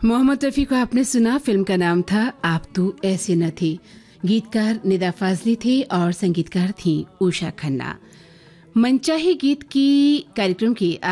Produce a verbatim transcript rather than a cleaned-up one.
मोहम्मद रफ़ी को आपने सुना। फिल्म का नाम था आप तू ऐसे न थी। गीतकार निदा फाजली थे और संगीतकार थी उषा खन्ना। मनचाही गीत की कार्यक्रम की